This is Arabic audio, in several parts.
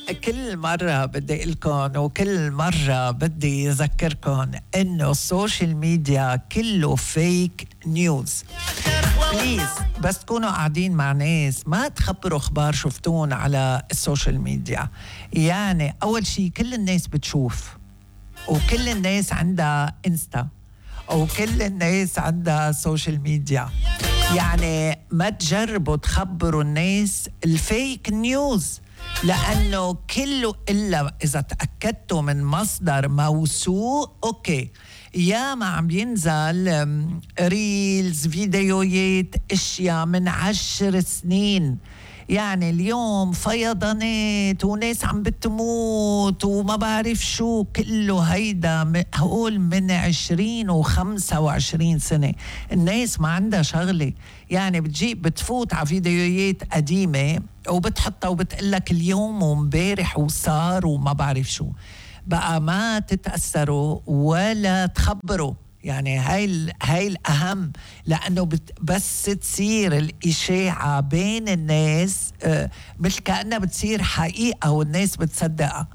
كل مرة بدي لكم وكل مرة بدي أذكركم إنه السوشيال ميديا كله فيك نيوز. بليز بس تكونوا قاعدين مع ناس ما تخبروا أخبار شفتون على السوشيال ميديا. يعني أول شيء كل الناس بتشوف، وكل الناس عندها إنستا، وكل الناس عندها سوشيال ميديا. يعني ما تجربوا تخبروا الناس الفيك نيوز، لأنه كله إلا إذا تأكدتوا من مصدر موثوق. أوكي، يا ما عم ينزل ريلز، فيديوهات، اشياء من 10 سنين. يعني اليوم فيضانات وناس عم بتموت وما بعرف شو، كله هيدا هقول من 20 و25 سنة. الناس ما عندها شغلة، يعني بتجيب بتفوت على فيديوهات قديمة وبتحطها وبتقلك اليوم ومبارح وصار وما بعرف شو. بقى ما تتأثروا ولا تخبروا، يعني هاي الأهم، لأنه بس تصير الإشاعة بين الناس مثل كأنها بتصير حقيقة والناس بتصدقها.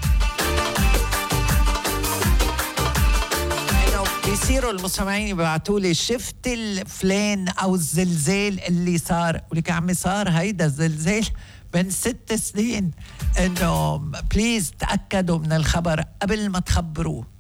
بيصيروا المستمعين يبعتوا لي شفت الفلان أو الزلزال اللي صار، ولك عمي صار هيدا الزلزال من 6 سنين. إنه بليز تأكدوا من الخبر قبل ما تخبروه.